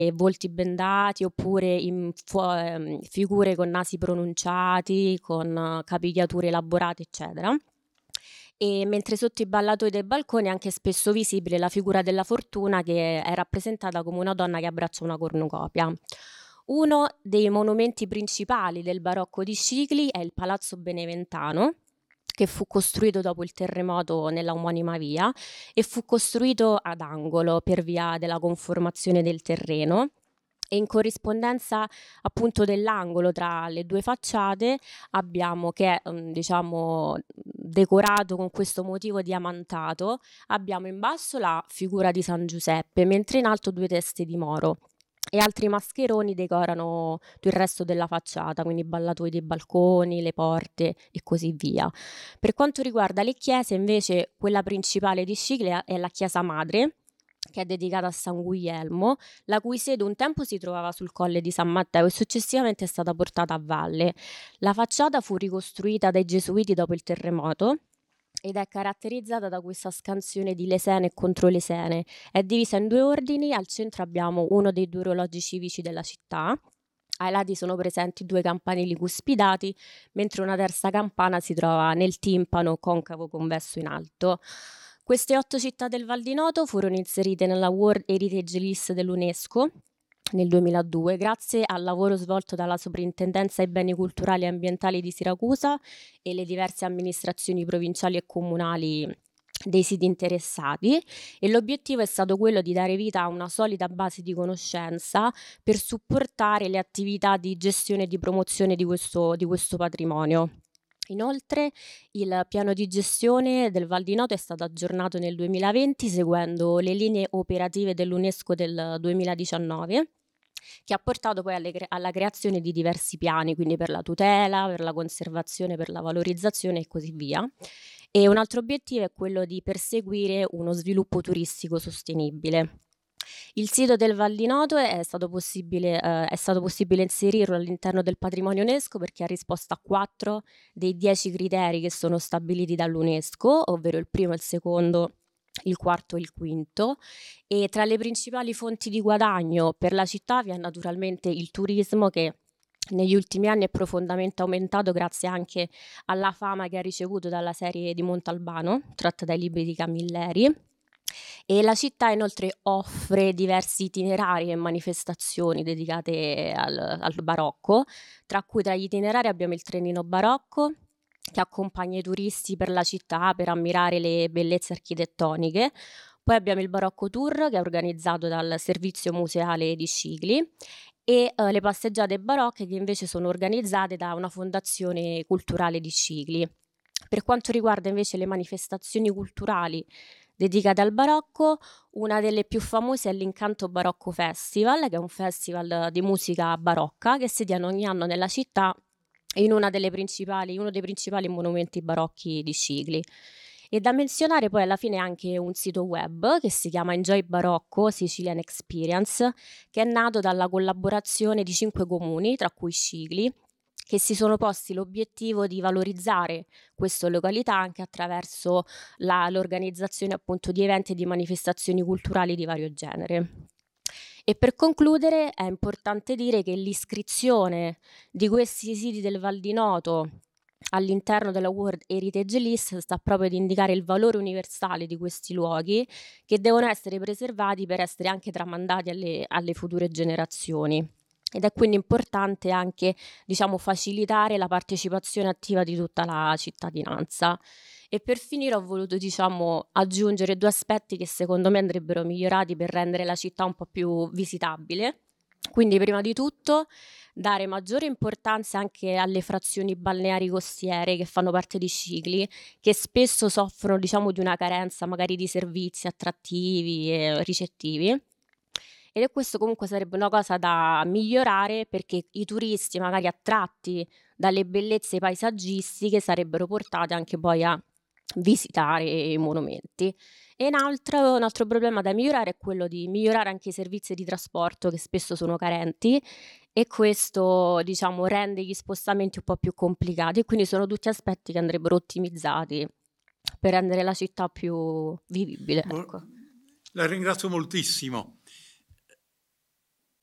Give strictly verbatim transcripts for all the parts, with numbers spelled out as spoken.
e volti bendati oppure in fo ehm, figure con nasi pronunciati, con capigliature elaborate, eccetera. E mentre sotto i ballatoi dei balconi è anche spesso visibile la figura della fortuna che è rappresentata come una donna che abbraccia una cornucopia. Uno dei monumenti principali del barocco di Scicli è il Palazzo Beneventano, che fu costruito dopo il terremoto nella omonima via e fu costruito ad angolo per via della conformazione del terreno e in corrispondenza appunto dell'angolo tra le due facciate abbiamo che è, mhmm, diciamo, decorato con questo motivo diamantato, abbiamo in basso la figura di San Giuseppe, mentre in alto due teste di moro e altri mascheroni decorano tutto il resto della facciata, quindi i ballatoi dei balconi, le porte e così via. Per quanto riguarda le chiese, invece, quella principale di Scicli è la chiesa madre, che è dedicata a San Guglielmo, la cui sede un tempo si trovava sul colle di San Matteo e successivamente è stata portata a valle. La facciata fu ricostruita dai gesuiti dopo il terremoto ed è caratterizzata da questa scansione di lesene e controlesene. È divisa in due ordini, al centro abbiamo uno dei due orologi civici della città, ai lati sono presenti due campanili cuspidati, mentre una terza campana si trova nel timpano concavo convesso in alto. Queste otto città del Val di Noto furono inserite nella World Heritage List dell'UNESCO nel duemiladue grazie al lavoro svolto dalla Soprintendenza ai Beni Culturali e Ambientali di Siracusa e le diverse amministrazioni provinciali e comunali dei siti interessati, e l'obiettivo è stato quello di dare vita a una solida base di conoscenza per supportare le attività di gestione e di promozione di questo, di questo patrimonio. Inoltre il piano di gestione del Val di Noto è stato aggiornato nel duemilaventi seguendo le linee operative dell'UNESCO del duemiladiciannove, che ha portato poi alle cre- alla creazione di diversi piani, quindi per la tutela, per la conservazione, per la valorizzazione e così via. E un altro obiettivo è quello di perseguire uno sviluppo turistico sostenibile. Il sito del Val di Noto è stato possibile, eh, è stato possibile inserirlo all'interno del patrimonio UNESCO perché ha risposto a quattro dei dieci criteri che sono stabiliti dall'UNESCO, ovvero il primo, il secondo, il quarto e il quinto, e tra le principali fonti di guadagno per la città vi è naturalmente il turismo che negli ultimi anni è profondamente aumentato grazie anche alla fama che ha ricevuto dalla serie di Montalbano, tratta dai libri di Camilleri. E la città inoltre offre diversi itinerari e manifestazioni dedicate al, al barocco, tra cui tra gli itinerari abbiamo il trenino barocco, che accompagna i turisti per la città per ammirare le bellezze architettoniche. Poi abbiamo il Barocco Tour, che è organizzato dal Servizio Museale di Scicli, e eh, le passeggiate barocche, che invece sono organizzate da una fondazione culturale di Scicli. Per quanto riguarda invece le manifestazioni culturali dedicate al barocco, una delle più famose è l'Incanto Barocco Festival, che è un festival di musica barocca che si tiene ogni anno nella città in una delle principali, uno dei principali monumenti barocchi di Scicli. E da menzionare poi alla fine anche un sito web che si chiama Enjoy Barocco Sicilian Experience, che è nato dalla collaborazione di cinque comuni, tra cui Scicli, che si sono posti l'obiettivo di valorizzare queste località anche attraverso la- l'organizzazione appunto di eventi e di manifestazioni culturali di vario genere. E per concludere è importante dire che l'iscrizione di questi siti del Val di Noto all'interno della World Heritage List sta proprio ad indicare il valore universale di questi luoghi che devono essere preservati per essere anche tramandati alle, alle future generazioni. Ed è quindi importante anche, diciamo, facilitare la partecipazione attiva di tutta la cittadinanza. E per finire ho voluto, diciamo, aggiungere due aspetti che secondo me andrebbero migliorati per rendere la città un po' più visitabile. Quindi, prima di tutto, dare maggiore importanza anche alle frazioni balneari costiere che fanno parte di Scicli, che spesso soffrono, diciamo, di una carenza magari di servizi attrattivi e ricettivi. Ed è questo comunque sarebbe una cosa da migliorare perché i turisti magari attratti dalle bellezze paesaggistiche sarebbero portati anche poi a visitare i monumenti. E un altro, un altro problema da migliorare è quello di migliorare anche i servizi di trasporto che spesso sono carenti e questo, diciamo, rende gli spostamenti un po' più complicati e quindi sono tutti aspetti che andrebbero ottimizzati per rendere la città più vivibile, ecco. La ringrazio moltissimo.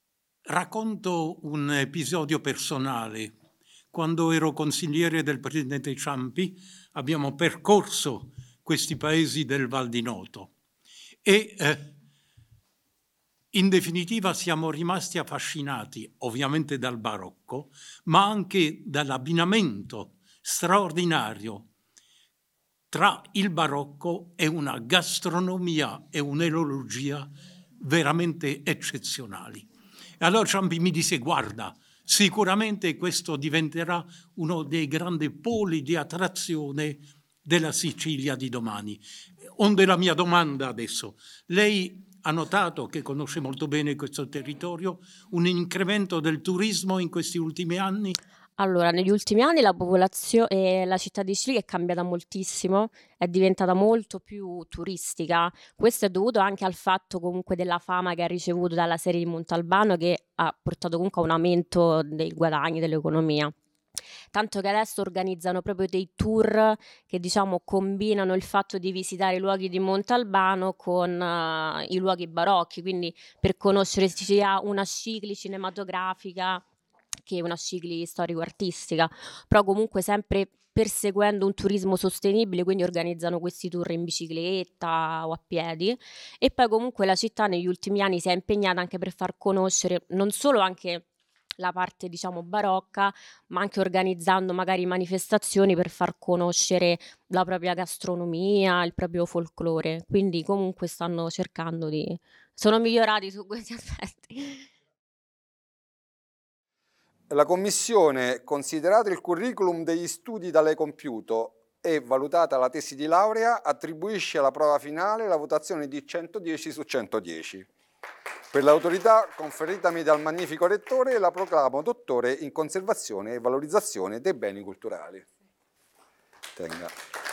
racconto un episodio personale. Quando ero consigliere del presidente Ciampi abbiamo percorso questi paesi del Val di Noto e eh, in definitiva siamo rimasti affascinati ovviamente dal barocco, ma anche dall'abbinamento straordinario tra il barocco e una gastronomia e un'enologia veramente eccezionali. E allora Ciampi mi disse: guarda, sicuramente questo diventerà uno dei grandi poli di attrazione della Sicilia di domani. Onde la mia domanda adesso: lei ha notato, che conosce molto bene questo territorio, un incremento del turismo in questi ultimi anni? Allora, negli ultimi anni la popolazio ehm, la città di Sciacca è cambiata moltissimo, è diventata molto più turistica. Questo è dovuto anche al fatto comunque della fama che ha ricevuto dalla serie di Montalbano, che ha portato comunque a un aumento dei guadagni dell'economia. Tanto che adesso organizzano proprio dei tour che, diciamo, combinano il fatto di visitare i luoghi di Montalbano con eh, i luoghi barocchi, quindi per conoscere sia una Scicli cinematografica che una Scicli storico-artistica, però comunque sempre perseguendo un turismo sostenibile, quindi organizzano questi tour in bicicletta o a piedi. E poi comunque la città negli ultimi anni si è impegnata anche per far conoscere non solo anche la parte, diciamo, barocca, ma anche organizzando magari manifestazioni per far conoscere la propria gastronomia, il proprio folklore. Quindi comunque stanno cercando di sono migliorati su questi aspetti. La Commissione, considerato il curriculum degli studi da lei compiuto e valutata la tesi di laurea, attribuisce alla prova finale la votazione di centodieci su centodieci. Per l'autorità conferitami dal magnifico rettore la proclamo dottore in conservazione e valorizzazione dei beni culturali. Tenga.